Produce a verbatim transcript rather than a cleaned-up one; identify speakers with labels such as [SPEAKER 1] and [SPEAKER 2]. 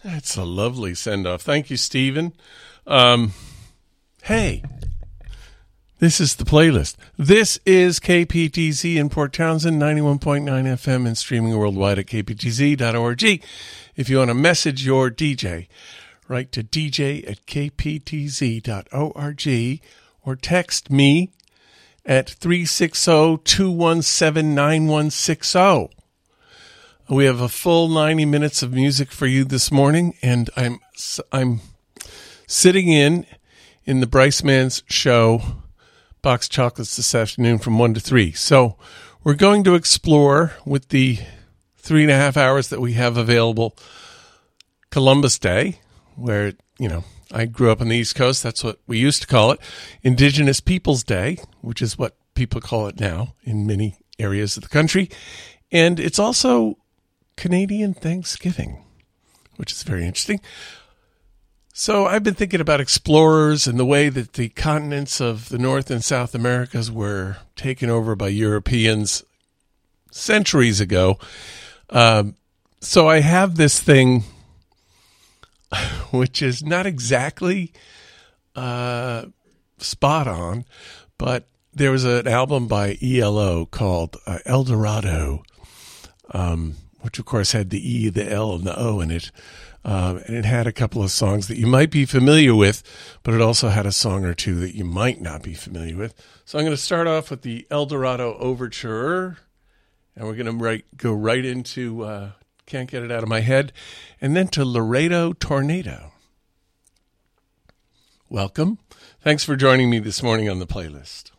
[SPEAKER 1] That's a lovely send-off. Thank you, Stephen. Um, hey, this is the playlist. This is K P T Z in Port Townsend, ninety-one point nine F M, and streaming worldwide at k p t z dot org. If you want to message your D J, write to d j at k p t z dot org or text me at three six zero, two one seven, nine one six zero. We have a full ninety minutes of music for you this morning, and I'm I'm sitting in in the Bryce Man's show, Box Chocolates, this afternoon from one to three. So we're going to explore, with the three and a half hours that we have available, Columbus Day, where, you know, I grew up on the East Coast. That's what we used to call it. Indigenous Peoples Day, which is what people call it now in many areas of the country. And it's also Canadian Thanksgiving, which is very interesting. So I've been thinking about explorers and the way that the continents of the North and South Americas were taken over by Europeans centuries ago. Um, so I have this thing, which is not exactly uh, spot on, but there was an album by E L O called uh, El Dorado, um, which of course had the E, the L, and the O in it. Um, and it had a couple of songs that you might be familiar with, but it also had a song or two that you might not be familiar with. So I'm going to start off with the El Dorado Overture, and we're going to right, go right into uh, Can't Get It Out of My Head, and then to Laredo Tornado. Welcome. Thanks for joining me this morning on the playlist.